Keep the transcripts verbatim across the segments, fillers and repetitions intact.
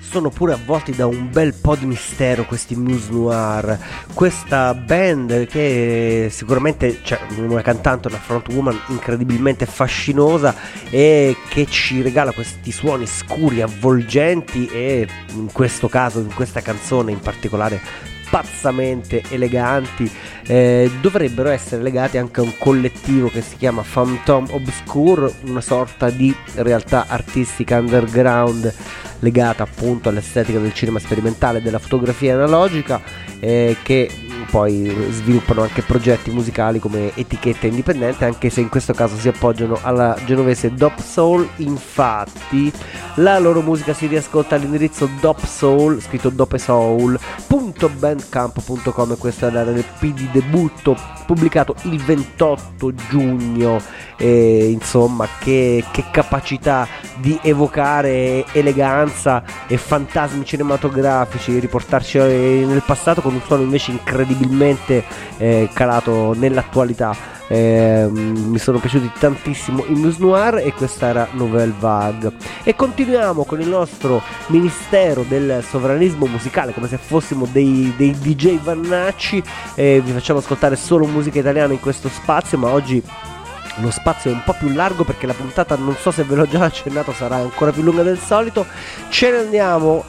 sono pure avvolti da un bel po' di mistero questi Muse Noir, questa band che sicuramente c'è cioè, una cantante, una frontwoman incredibilmente fascinosa e che ci regala questi suoni scuri, avvolgenti e in questo caso, in questa canzone in particolare, pazzamente eleganti. Eh, dovrebbero essere legati anche a un collettivo che si chiama Phantom Obscure, una sorta di realtà artistica underground legata appunto all'estetica del cinema sperimentale e della fotografia analogica, eh, che poi sviluppano anche progetti musicali come etichetta indipendente, anche se in questo caso si appoggiano alla genovese Dop Soul. Infatti la loro musica si riascolta all'indirizzo dopsoul, scritto dopesoul punto bandcamp punto com, e questo è l'R P di debutto pubblicato il ventotto giugno. E insomma che, che capacità di evocare eleganza e fantasmi cinematografici, riportarci nel passato con un suono invece incredibilmente eh, calato nell'attualità. Eh, mi sono piaciuti tantissimo i Muse Noir e questa era Nouvelle Vague. E continuiamo con il nostro ministero del sovranismo musicale, come se fossimo dei, dei D J Vannacci. Eh, vi facciamo ascoltare solo musica italiana in questo spazio, ma oggi lo spazio è un po' più largo perché la puntata, non so se ve l'ho già accennato, sarà ancora più lunga del solito. Ce ne andiamo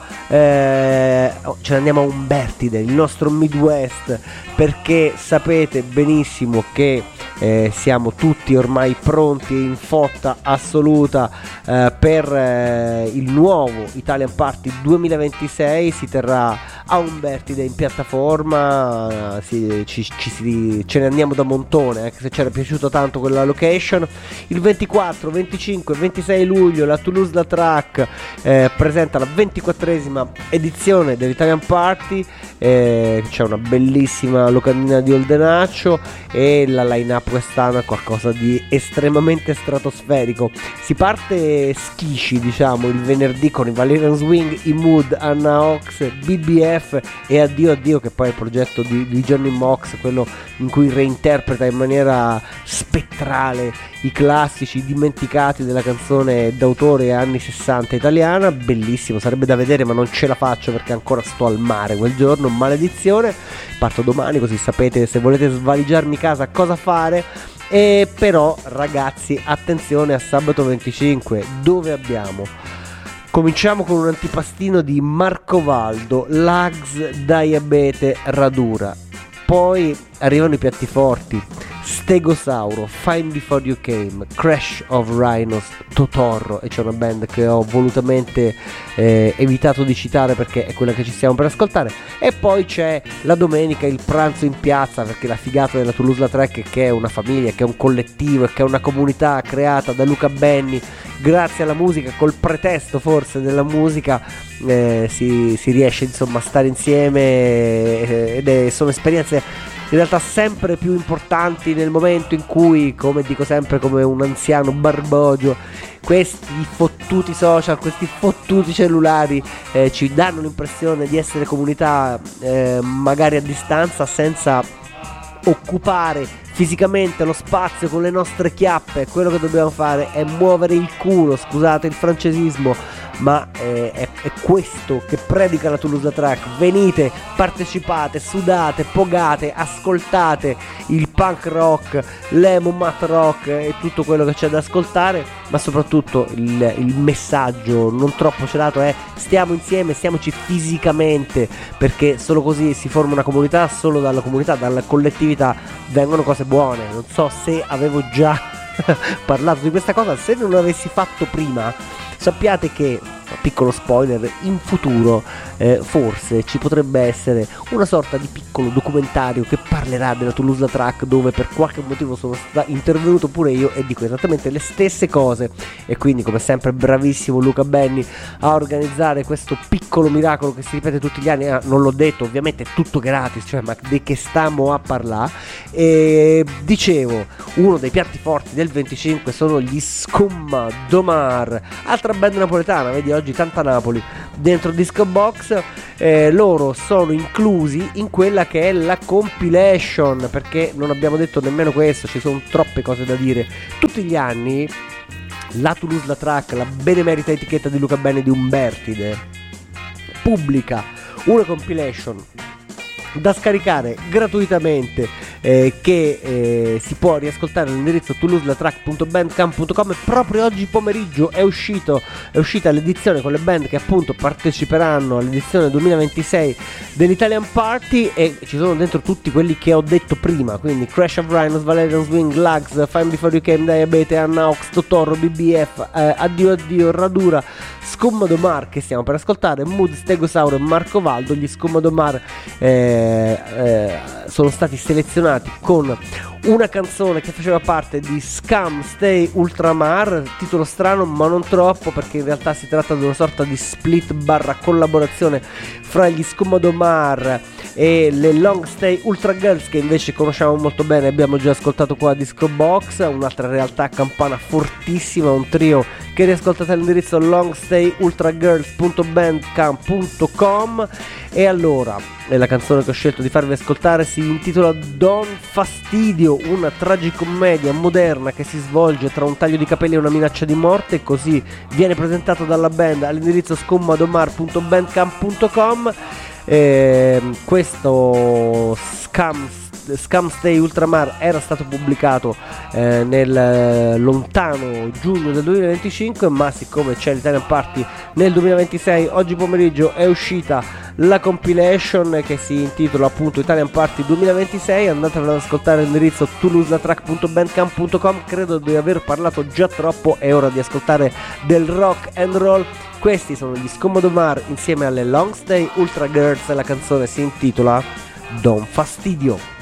eh, ce ne andiamo a Umbertide, il nostro Midwest, perché sapete benissimo che eh, siamo tutti ormai pronti in fotta assoluta eh, per eh, il nuovo Italian Party duemilaventisei. Si terrà a Umbertide in piattaforma, si, ci, ci, si, ce ne andiamo da montone, anche se ci era piaciuto tanto quella location. Il ventiquattro, venticinque e ventisei luglio la Toulouse-Lautrec eh, presenta la ventiquattresima edizione dell'Italian Party. Eh, c'è una bellissima locandina di Oldenaccio e la line-up quest'anno è qualcosa di estremamente stratosferico. Si parte schisci, diciamo, il venerdì con i Valerian Swing, i Mood, Anna Ox, B B F e Addio Addio, che poi è il progetto di, di Johnny Mox, quello in cui reinterpreta in maniera spettrale i classici dimenticati della canzone d'autore anni sessanta italiana. Bellissimo, sarebbe da vedere ma non ce la faccio perché ancora sto al mare quel giorno, maledizione. Parto domani, così sapete se volete svaligiarmi casa cosa fare. E però ragazzi, attenzione a sabato venticinque, dove abbiamo cominciamo con un antipastino di Marco Valdo, Lags, Diabete, Radura. Poi arrivano i piatti forti: Stegosauro, Fine Before You Came, Crash of Rhinos, Totorro, e c'è una band che ho volutamente eh, evitato di citare perché è quella che ci stiamo per ascoltare. E poi c'è la domenica il pranzo in piazza, perché la figata della Toulouse-Lautrec, che è una famiglia, che è un collettivo e che è una comunità creata da Luca Benni grazie alla musica, col pretesto forse della musica, eh, si, si riesce insomma a stare insieme eh, ed è, sono esperienze in realtà sempre più importanti nel momento in cui, come dico sempre come un anziano barbogio, questi fottuti social, questi fottuti cellulari eh, ci danno l'impressione di essere comunità eh, magari a distanza, senza occupare fisicamente lo spazio con le nostre chiappe. Quello che dobbiamo fare è muovere il culo, scusate il francesismo, ma eh, è, è questo che predica la Toulouse-Lautrec. Venite, partecipate, sudate, pogate, ascoltate il punk rock, l'emo mat rock e tutto quello che c'è da ascoltare, ma soprattutto il, il messaggio non troppo celato è: stiamo insieme, stiamoci fisicamente, perché solo così si forma una comunità, solo dalla comunità, dalla collettività vengono cose buone. Non so se avevo già parlato di questa cosa, se non l'avessi fatto prima, sappiate che, piccolo spoiler, in futuro eh, forse ci potrebbe essere una sorta di piccolo documentario che parlerà della Toulouse-Lautrec, dove per qualche motivo sono sta- intervenuto pure io e dico esattamente le stesse cose. E quindi, come sempre, bravissimo Luca Benni a organizzare questo piccolo miracolo che si ripete tutti gli anni. Ah, non l'ho detto, ovviamente è tutto gratis, cioè ma di che stiamo a parlare. E dicevo, uno dei piatti forti del venticinque sono gli Scumma Domar, altra band napoletana, vedi oggi tanta Napoli dentro Disco Box. Eh, loro sono inclusi in quella che è la compilation, perché non abbiamo detto nemmeno questo, ci sono troppe cose da dire. Tutti gli anni la Toulouse-Lautrec, la benemerita etichetta di Luca Benni di Umbertide, pubblica una compilation da scaricare gratuitamente, eh, che eh, si può riascoltare all'indirizzo toulouse la track punto bandcamp punto com. Proprio oggi pomeriggio è uscito è uscita l'edizione con le band che appunto parteciperanno all'edizione duemilaventisei dell'Italian Party, e ci sono dentro tutti quelli che ho detto prima, quindi Crash of Rhinos, Valerian Swing, Lags, Fine Before You Came, Diabete, Anna Ox, Totoro, B B F, eh, Addio Addio, Radura, Scummadomar che stiamo per ascoltare, Mood, Stegosauro e Marco Valdo. Gli Scummadomar eh, eh, sono stati selezionati con una canzone che faceva parte di Scum Stay Ultramar, titolo strano ma non troppo, perché in realtà si tratta di una sorta di split barra collaborazione fra gli Scummadomar e le Long Stay Ultra Girls, che invece conosciamo molto bene, abbiamo già ascoltato qua a Disco Box, un'altra realtà campana fortissima, un trio che riascoltate all'indirizzo long stay ultra girls punto bandcamp punto com. E allora, la canzone che ho scelto di farvi ascoltare si intitola Don Fastidio, una tragicommedia moderna che si svolge tra un taglio di capelli e una minaccia di morte, e così viene presentato dalla band all'indirizzo scummadomar punto bandcamp punto com. Eh, questo Scum Scum Stay Ultramar era stato pubblicato eh, nel eh, lontano giugno del duemilaventicinque, ma siccome c'è l'Italian Party nel duemilaventisei, oggi pomeriggio è uscita la compilation che si intitola appunto Italian Party duemilaventisei. Andatevela ad ascoltare all'indirizzo toulouse la track punto bandcamp punto com. Credo di aver parlato già troppo, è ora di ascoltare del rock and roll. Questi sono gli Scummadomar insieme alle Long Stay Ultra Girls e la canzone si intitola Don Fastidio.